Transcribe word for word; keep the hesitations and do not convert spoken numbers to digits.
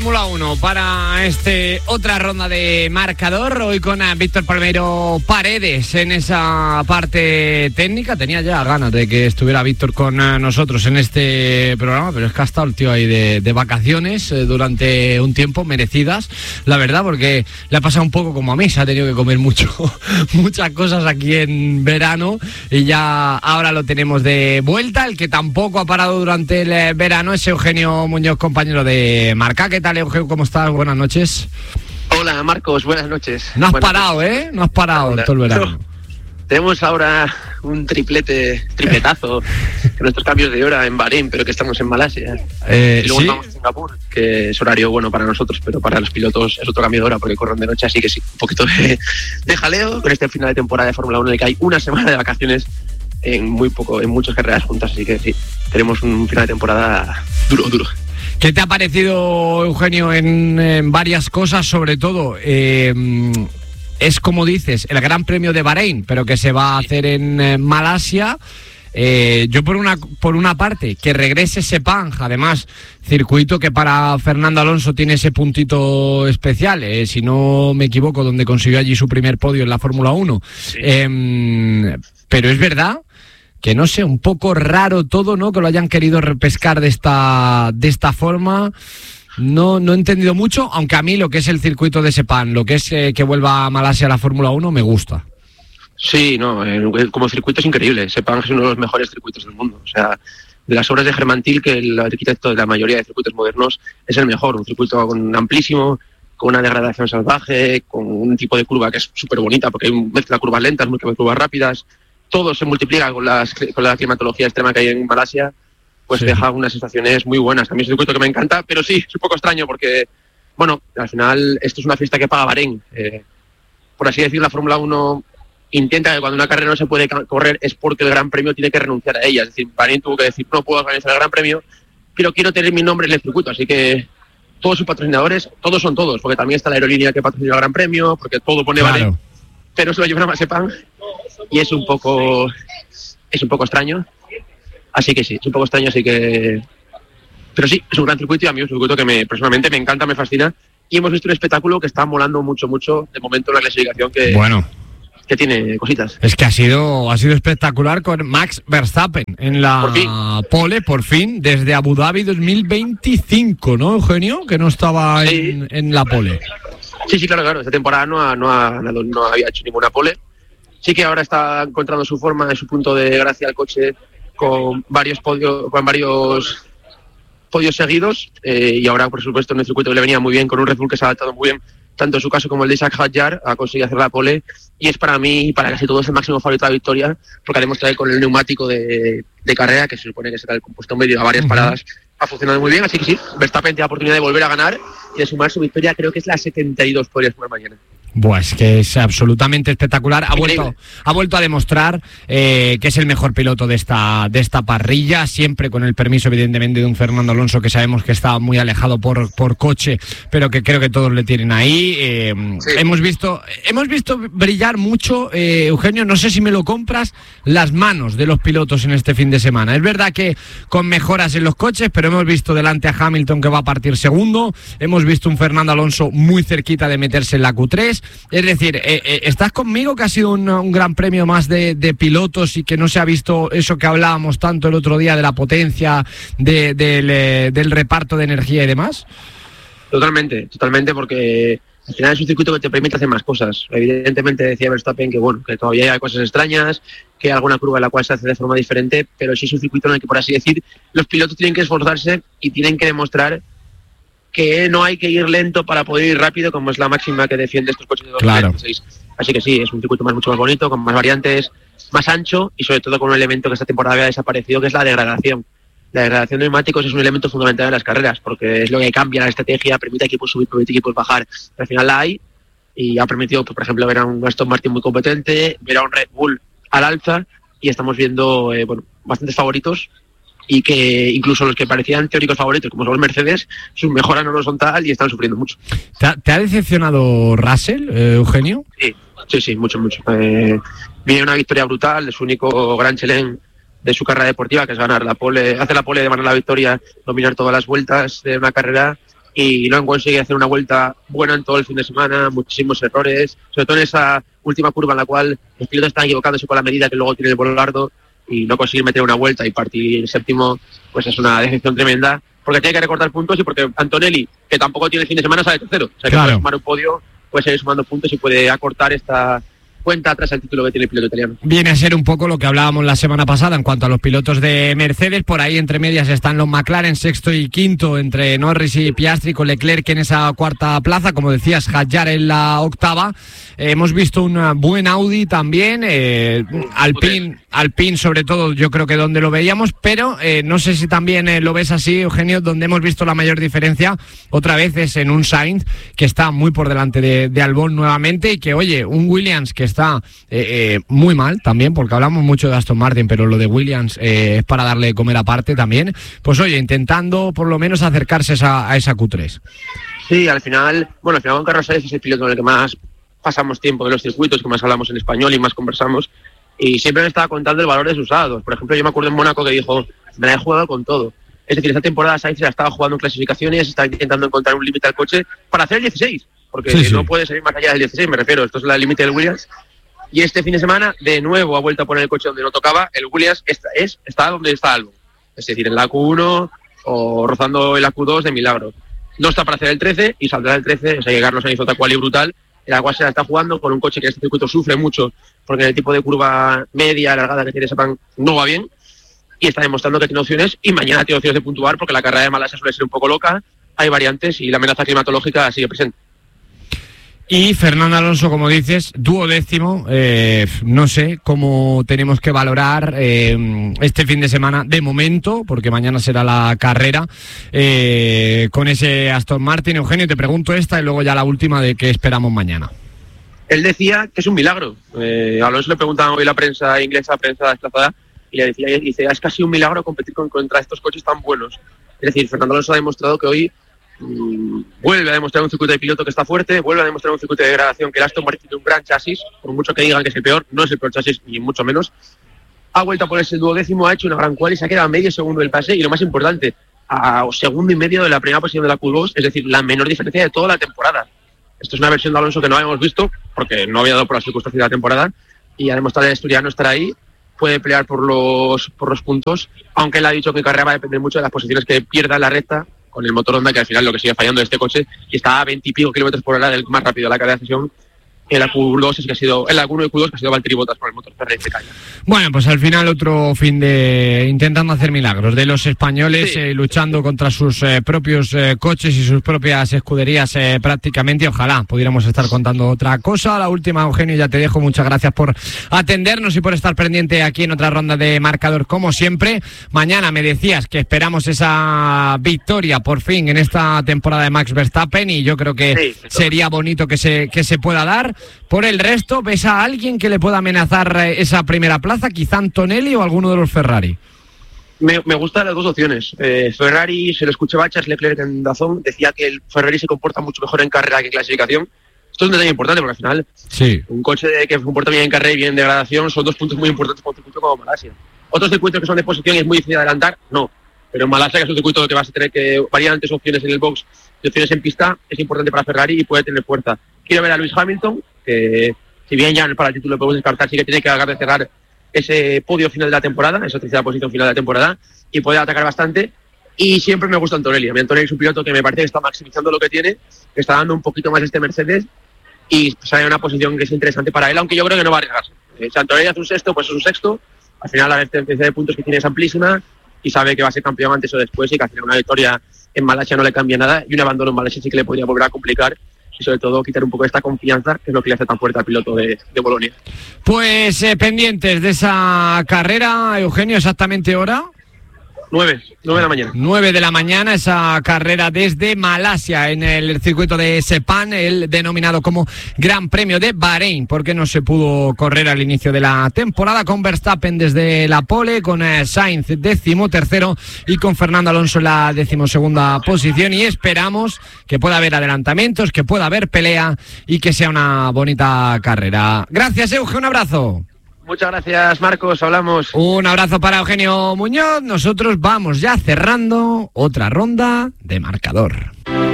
Fórmula uno para este otra ronda de marcador, hoy con Víctor Palmeiro Paredes en esa parte técnica. Tenía ya ganas de que estuviera Víctor con nosotros en este programa, pero es que ha estado el tío ahí de, de vacaciones eh, durante un tiempo, merecidas, la verdad, porque le ha pasado un poco como a mí, se ha tenido que comer mucho, muchas cosas aquí en verano y ya ahora lo tenemos de vuelta. El que tampoco ha parado durante el verano es Eugenio Muñoz, compañero de Marca. ¿Qué tal, Eugenio? ¿Cómo estás? Buenas noches. Hola, Marcos, buenas noches. No has buenas parado, noches. ¿eh? No has parado en todo el verano. No. Tenemos ahora un triplete, tripletazo en nuestros cambios de hora en Bahrein, pero que estamos en Malasia. Eh, y luego ¿sí? vamos a Singapur, que es horario bueno para nosotros, pero para los pilotos es otro cambio de hora porque corren de noche, así que sí, un poquito de, de jaleo con este final de temporada de Fórmula uno en el que hay una semana de vacaciones en muy poco, en muchas carreras juntas, así que sí, tenemos un final de temporada duro, duro. ¿Qué te ha parecido, Eugenio, en, en varias cosas? Sobre todo, eh, es como dices, el Gran Premio de Bahrein, pero que se va a hacer en eh, Malasia. Eh, yo por una por una parte, que regrese Sepang, además, circuito que para Fernando Alonso tiene ese puntito especial, eh, si no me equivoco, donde consiguió allí su primer podio en la Fórmula uno. Sí. Eh, pero es verdad que no sé, un poco raro todo, ¿no? Que lo hayan querido repescar de esta de esta forma. No, no he entendido mucho, aunque a mí lo que es el circuito de Sepang, lo que es eh, que vuelva a Malasia a la Fórmula uno, me gusta. Sí, no, eh, como circuito es increíble. Sepang es uno de los mejores circuitos del mundo. O sea, de las obras de Germán Tilke, que el arquitecto de la mayoría de circuitos modernos, es el mejor. Un circuito con, amplísimo, con una degradación salvaje, con un tipo de curva que es súper bonita, porque hay mezcla curvas lentas, mezcla curvas rápidas. Todo se multiplica con, las, con la climatología extrema que hay en Malasia, pues sí. Deja unas sensaciones muy buenas. A mí es un circuito que me encanta, pero sí, es un poco extraño porque, bueno, al final esto es una fiesta que paga Bahrein. Eh, por así decir, la Fórmula uno intenta que cuando una carrera no se puede correr es porque el Gran Premio tiene que renunciar a ella. Es decir, Bahrein tuvo que decir, no puedo organizar el Gran Premio, pero quiero tener mi nombre en el circuito. Así que todos sus patrocinadores, todos son todos, porque también está la aerolínea que patrocina el Gran Premio, porque todo pone claro. Bahrein, pero se lo llevan a Sepang. Y es un poco es un poco extraño, así que sí, es un poco extraño, así que... Pero sí, es un gran circuito y a mí es un circuito que me, personalmente me encanta, me fascina. Y hemos visto un espectáculo que está molando mucho, mucho, de momento en la clasificación, que, bueno. que tiene cositas. Es que ha sido, ha sido espectacular con Max Verstappen en la por pole, por fin, desde Abu Dhabi dos mil veinticinco, ¿no, Eugenio? Que no estaba sí. en, en la pole. Sí, sí, claro, claro. Esta temporada no, ha, no, ha, no había hecho ninguna pole. Sí que ahora está encontrando su forma, su punto de gracia al coche con varios podios, con varios podios seguidos eh, y ahora, por supuesto, en el circuito que le venía muy bien con un Red Bull que se ha adaptado muy bien, tanto en su caso como el de Isaac Hadjar, ha conseguido hacer la pole y es para mí y para casi todos el máximo favorito de la victoria porque ha demostrado que con el neumático de, de carrera, que se supone que será el compuesto medio a varias uh-huh. paradas, ha funcionado muy bien, así que sí, Verstappen tiene la oportunidad de volver a ganar y de sumar su victoria, creo que es la setenta y dos, podría sumar mañana. Pues que es absolutamente espectacular. Ha vuelto, ha vuelto a demostrar eh, que es el mejor piloto de esta de esta parrilla, siempre con el permiso, evidentemente, de un Fernando Alonso que sabemos que está muy alejado por, por coche, pero que creo que todos le tienen ahí. Eh, sí. Hemos visto, hemos visto brillar mucho, eh, Eugenio, no sé si me lo compras, las manos de los pilotos en este fin de semana. Es verdad que con mejoras en los coches, pero hemos visto delante a Hamilton que va a partir segundo, hemos visto un Fernando Alonso muy cerquita de meterse en la Q tres. Es decir, eh, eh, ¿estás conmigo que ha sido un, un gran premio más de, de pilotos y que no se ha visto eso que hablábamos tanto el otro día de la potencia, de, de, de, del reparto de energía y demás? Totalmente, totalmente, porque al final es un circuito que te permite hacer más cosas. Evidentemente decía Verstappen que bueno, que todavía hay cosas extrañas, que hay alguna curva en la cual se hace de forma diferente, pero sí es un circuito en el que, por así decir, los pilotos tienen que esforzarse y tienen que demostrar que no hay que ir lento para poder ir rápido, como es la máxima que defiende estos coches de dos mil veintiséis. Claro. Así que sí, es un circuito más, mucho más bonito, con más variantes, más ancho y sobre todo con un elemento que esta temporada había desaparecido, que es la degradación. La degradación de neumáticos es un elemento fundamental en las carreras, porque es lo que cambia la estrategia, permite a equipos subir, permite a equipos bajar. Al final la hay y ha permitido, por ejemplo, ver a un Aston Martin muy competente, ver a un Red Bull al alza y estamos viendo eh, bueno, bastantes favoritos. Y que incluso los que parecían teóricos favoritos, como son los Mercedes, sus mejoras no lo son tal y están sufriendo mucho. ¿Te ha, te ha decepcionado Russell, eh, Eugenio? Sí, sí, sí, mucho, mucho. Eh, viene una victoria brutal de su único gran chelén de su carrera deportiva, que es ganar la pole, hacer la pole de ganar la victoria, dominar todas las vueltas de una carrera y no han conseguido hacer una vuelta buena en todo el fin de semana, muchísimos errores, sobre todo en esa última curva en la cual los pilotos están equivocándose con la medida que luego tiene el volardo y no conseguir meter una vuelta y partir séptimo, pues es una decepción tremenda, porque tiene que recortar puntos y porque Antonelli, que tampoco tiene el fin de semana, sale tercero, o sea que claro, puede sumar un podio, puede seguir sumando puntos y puede acortar esta cuenta atrás al título que tiene el piloto italiano. Viene a ser un poco lo que hablábamos la semana pasada en cuanto a los pilotos de Mercedes. Por ahí entre medias están los McLaren, sexto y quinto, entre Norris y Piastri, con Leclerc en esa cuarta plaza, como decías, Hadjar en la octava. Eh, hemos visto un buen Audi también, eh, Alpine, Alpine sobre todo, yo creo que donde lo veíamos, pero eh, no sé si también eh, lo ves así, Eugenio, donde hemos visto la mayor diferencia otra vez es en un Sainz que está muy por delante de, de Albon nuevamente, y que, oye, un Williams que está eh, eh, muy mal también, porque hablamos mucho de Aston Martin, pero lo de Williams eh, es para darle comer aparte también, pues oye, intentando por lo menos acercarse a esa, a esa Q tres. Sí, al final, bueno, al final Juan Carlos Sainz es el piloto con el que más pasamos tiempo de los circuitos, que más hablamos en español y más conversamos, y siempre me estaba contando el valor de sus dados. Por ejemplo, yo me acuerdo en Mónaco que dijo, me la he jugado con todo. Es decir, esta temporada Sainz ya estaba jugando en clasificaciones, estaba intentando encontrar un límite al coche para hacer el dieciséis, porque sí, sí. no puede salir más allá del dieciséis, me refiero, esto es el límite del Williams. Y este fin de semana, de nuevo, ha vuelto a poner el coche donde no tocaba. El Williams está, es, está donde está Albon. Es decir, en la Q uno o rozando en la Q dos de milagro. No está para hacer el trece y saldrá el trece. O sea, que Carlos Sainz otra quali brutal. El Agua se la está jugando con un coche que en este circuito sufre mucho, porque en el tipo de curva media, alargada que tiene Sepang, no va bien. Y está demostrando que tiene opciones. Y mañana tiene opciones de puntuar, porque la carrera de Malasia suele ser un poco loca. Hay variantes y la amenaza climatológica sigue presente. Y Fernando Alonso, como dices, duodécimo, eh, no sé cómo tenemos que valorar eh, este fin de semana de momento, porque mañana será la carrera, eh, con ese Aston Martin. Eugenio, te pregunto esta y luego ya la última de qué esperamos mañana. Él decía que es un milagro. Eh, a Alonso le preguntaban hoy la prensa inglesa, prensa desplazada, y le decía, y dice, es casi un milagro competir con, contra estos coches tan buenos. Es decir, Fernando Alonso ha demostrado que hoy vuelve a demostrar un circuito de piloto que está fuerte, vuelve a demostrar un circuito de degradación que el Aston Martin tiene un gran chasis, por mucho que digan que es el peor, no es el peor chasis ni mucho menos. Ha vuelto a ponerse el duodécimo, ha hecho una gran quali, se ha quedado a medio segundo del pase y lo más importante, a segundo y medio de la primera posición de la Q dos, es decir, la menor diferencia de toda la temporada. Esto es una versión de Alonso que no habíamos visto porque no había dado por las circunstancias de la temporada, y ha demostrado el asturiano estar ahí, puede pelear por los, por los puntos, aunque él ha dicho que en carrera va a depender mucho de las posiciones que pierda en la recta con el motor Honda, que al final lo que sigue fallando de este coche, y está a veinte y pico kilómetros por hora del más rápido de la carrera de sesión. En la Q dos es que ha sido, en la Q uno y Q dos que ha sido Valtteri Bottas por el motor Ferrari de caña. Bueno, pues al final otro fin de intentando hacer milagros de los españoles, sí. eh, luchando contra sus eh, propios eh, coches y sus propias escuderías eh, prácticamente. Ojalá pudiéramos estar contando otra cosa. La última, Eugenio, ya te dejo. Muchas gracias por atendernos y por estar pendiente aquí en otra ronda de marcador, como siempre. Mañana me decías que esperamos esa victoria por fin en esta temporada de Max Verstappen, y yo creo que sí, sería bonito que se, que se pueda dar. Por el resto, ¿ves a alguien que le pueda amenazar esa primera plaza? ¿Quizá Antonelli o alguno de los Ferrari? Me, me gustan las dos opciones. Eh, Ferrari, se lo escuchaba a Charles Leclerc en Dazón, decía que el Ferrari se comporta mucho mejor en carrera que en clasificación. Esto es un detalle importante porque al final sí. un coche que se comporta bien en carrera y bien en degradación son dos puntos muy importantes para un circuito como Malasia. Otros circuitos que son de posición y es muy difícil adelantar, no. Pero en Malasia, que es un circuito que vas a tener que variantes, opciones en el box y opciones en pista, es importante para Ferrari y puede tener fuerza. Quiero ver a Lewis Hamilton, que si bien ya para el título lo podemos descartar, sí que tiene que acabar de cerrar ese podio final de la temporada, esa tercera posición final de la temporada, y puede atacar bastante. Y siempre me gusta Antonelli. A mí Antonelli es un piloto que me parece que está maximizando lo que tiene, que está dando un poquito más este Mercedes, y sale en una posición que es interesante para él, aunque yo creo que no va a arriesgarse. Eh, si Antonelli hace un sexto, pues es un sexto. Al final la diferencia de puntos que tiene es amplísima y sabe que va a ser campeón antes o después, y que al final una victoria en Malasia no le cambia nada, y un abandono en Malasia sí que le podría volver a complicar, y sobre todo quitar un poco esta confianza, que es lo que le hace tan fuerte al piloto de, de Bolonia. Pues eh, pendientes de esa carrera, Eugenio, exactamente hora. Nueve, nueve de la mañana. Nueve de la mañana, esa carrera desde Malasia en el circuito de Sepang, el denominado como Gran Premio de Bahrein, porque no se pudo correr al inicio de la temporada, con Verstappen desde la pole, con eh, Sainz décimo tercero y con Fernando Alonso en la decimosegunda posición, y esperamos que pueda haber adelantamientos, que pueda haber pelea y que sea una bonita carrera. Gracias, Eugenio, un abrazo. Muchas gracias, Marcos, hablamos. Un abrazo para Eugenio Muñoz. Nosotros vamos ya cerrando otra ronda de marcador.